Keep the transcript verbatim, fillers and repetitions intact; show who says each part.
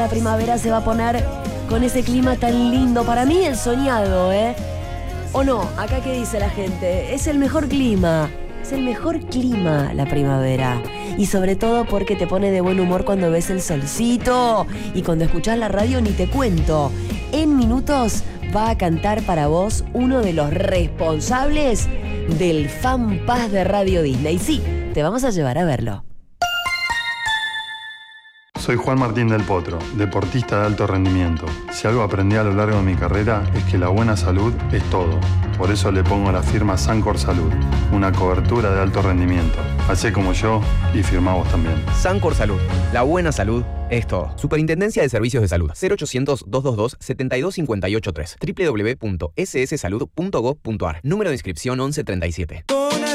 Speaker 1: la primavera se va a poner con ese clima tan lindo. Para mí el soñado, ¿eh? ¿O no? Acá qué dice la gente. Es el mejor clima. Es el mejor clima la primavera. Y sobre todo porque te pone de buen humor cuando ves el solcito. Y cuando escuchás la radio ni te cuento. En minutos va a cantar para vos uno de los responsables del Fan Pass de Radio Disney. Sí, te vamos a llevar a verlo.
Speaker 2: Soy Juan Martín del Potro, deportista de alto rendimiento. Si algo aprendí a lo largo de mi carrera es que la buena salud es todo. Por eso le pongo la firma Sancor Salud, una cobertura de alto rendimiento. Hacé como yo y firmá vos también.
Speaker 3: Sancor Salud, la buena salud es todo. Superintendencia de Servicios de Salud, cero ochocientos, doscientos veintidós, setenta y dos cincuenta y ocho tres, doble u doble u doble u punto ese ese salud punto gov punto a r. Número de inscripción once treinta y siete.